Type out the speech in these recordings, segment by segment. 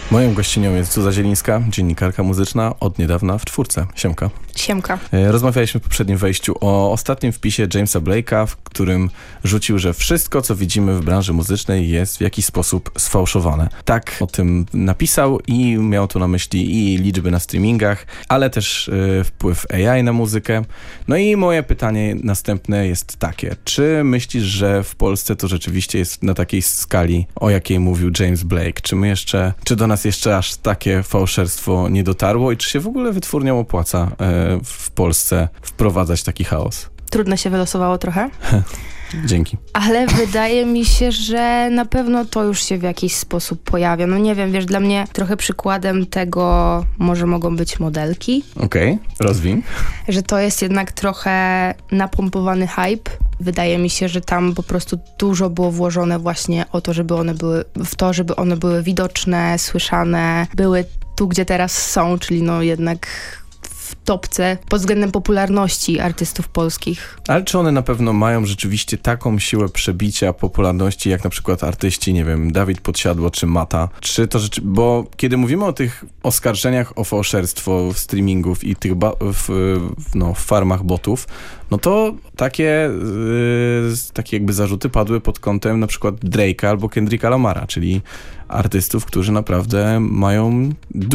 Moją gościnią jest Zuza Zielińska, dziennikarka muzyczna, od niedawna w Czwórce. Siemka. Siemka. Rozmawialiśmy w poprzednim wejściu o ostatnim wpisie Jamesa Blake'a, w którym rzucił, że wszystko, co widzimy w branży muzycznej, jest w jakiś sposób sfałszowane. Tak o tym napisał i miał tu na myśli i liczby na streamingach, ale też wpływ AI na muzykę. No i moje pytanie następne jest takie. Czy myślisz, że w Polsce to rzeczywiście jest na takiej skali, o jakiej mówił James Blake? Czy do nas jeszcze aż takie fałszerstwo nie dotarło i czy się w ogóle wytwórniom opłaca w Polsce wprowadzać taki chaos? Trudno się wylosowało trochę. Dzięki. Ale wydaje mi się, że na pewno to już się w jakiś sposób pojawia. No nie wiem, wiesz, dla mnie trochę przykładem tego może mogą być modelki. Okej, rozwiń. Że to jest jednak trochę napompowany hype. Wydaje mi się, że tam po prostu dużo było włożone właśnie o to, żeby one były widoczne, słyszane, były tu, gdzie teraz są, czyli no jednak w topce pod względem popularności artystów polskich. Ale czy one na pewno mają rzeczywiście taką siłę przebicia popularności, jak na przykład artyści, nie wiem, Dawid Podsiadło czy Mata? Bo kiedy mówimy o tych oskarżeniach o fałszerstwo streamingów i tych w farmach botów, no to takie jakby zarzuty padły pod kątem na przykład Drake'a albo Kendricka Lamara, czyli artystów, którzy naprawdę mają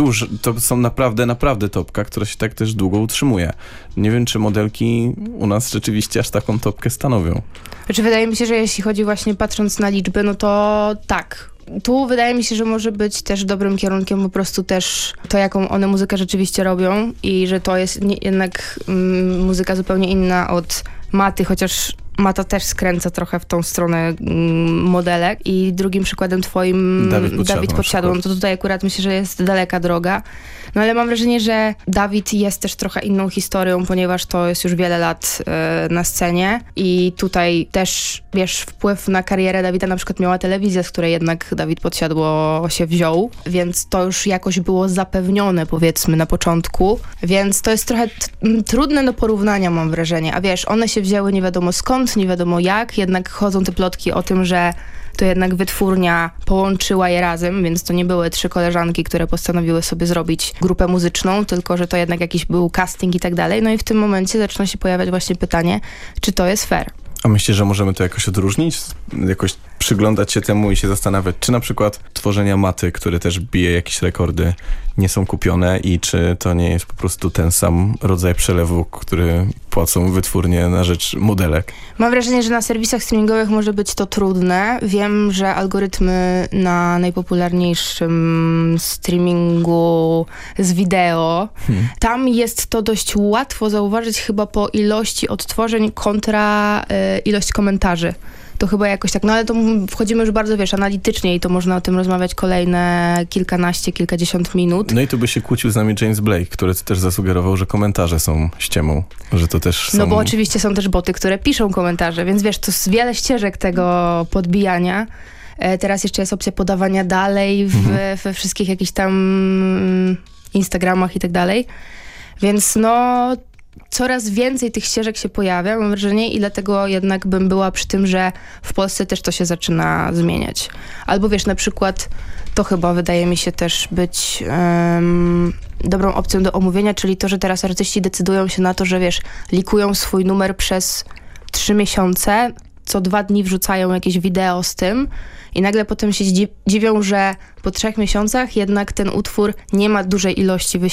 to są naprawdę topka, która się tak też długo utrzymuje. Nie wiem, czy modelki u nas rzeczywiście aż taką topkę stanowią. Znaczy, wydaje mi się, że jeśli chodzi właśnie patrząc na liczby, no to tak. Tu wydaje mi się, że może być też dobrym kierunkiem po prostu też to, jaką one muzykę rzeczywiście robią i że to jest jednak muzyka zupełnie inna od Maty, chociaż Mata też skręca trochę w tą stronę modelek. I drugim przykładem twoim Dawid Podsiadło, no to tutaj akurat myślę, że jest daleka droga. No ale mam wrażenie, że Dawid jest też trochę inną historią, ponieważ to jest już wiele lat na scenie i tutaj też, wiesz, wpływ na karierę Dawida na przykład miała telewizja, z której jednak Dawid Podsiadło się wziął, więc to już jakoś było zapewnione, powiedzmy, na początku, więc to jest trochę trudne do porównania, mam wrażenie, a wiesz, one się wzięły nie wiadomo skąd, nie wiadomo jak, jednak chodzą te plotki o tym, że to jednak wytwórnia połączyła je razem, więc to nie były 3 koleżanki, które postanowiły sobie zrobić grupę muzyczną, tylko że to jednak jakiś był casting i tak dalej. No i w tym momencie zaczyna się pojawiać właśnie pytanie, czy to jest fair. A myślisz, że możemy to jakoś odróżnić? Jakoś przyglądać się temu i się zastanawiać, czy na przykład tworzenia Maty, które też bije jakieś rekordy, nie są kupione i czy to nie jest po prostu ten sam rodzaj przelewu, który płacą wytwórnie na rzecz modelek? Mam wrażenie, że na serwisach streamingowych może być to trudne. Wiem, że algorytmy na najpopularniejszym streamingu z wideo, tam jest to dość łatwo zauważyć chyba po ilości odtworzeń kontra ilość komentarzy. To chyba jakoś tak, no ale to wchodzimy już bardzo, wiesz, analitycznie i to można o tym rozmawiać kolejne kilkadziesiąt minut. No i tu by się kłócił z nami James Blake, który też zasugerował, że komentarze są ściemą, że to też są... No bo oczywiście są też boty, które piszą komentarze, więc wiesz, to jest wiele ścieżek tego podbijania. Teraz jeszcze jest opcja podawania dalej we wszystkich jakichś tam Instagramach i tak dalej. Więc no... Coraz więcej tych ścieżek się pojawia, mam wrażenie, i dlatego jednak bym była przy tym, że w Polsce też to się zaczyna zmieniać. Albo wiesz, na przykład, to chyba wydaje mi się też być dobrą opcją do omówienia, czyli to, że teraz artyści decydują się na to, że wiesz, likują swój numer przez 3 miesiące, co 2 dni wrzucają jakieś wideo z tym i nagle potem się dziwią, że po 3 miesiącach jednak ten utwór nie ma dużej ilości